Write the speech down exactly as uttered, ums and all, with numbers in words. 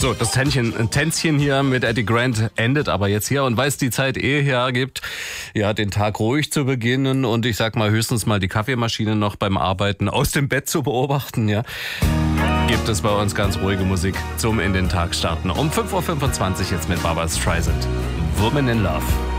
So, das Tänzchen, ein Tänzchen hier mit Eddie Grant endet aber jetzt hier. Und weil es die Zeit eh hergibt, ja, den Tag ruhig zu beginnen und ich sag mal höchstens mal die Kaffeemaschine noch beim Arbeiten aus dem Bett zu beobachten, ja, gibt es bei uns ganz ruhige Musik zum in den Tag starten. Um fünf Uhr fünfundzwanzig jetzt mit Barbra Streisand. Woman in Love.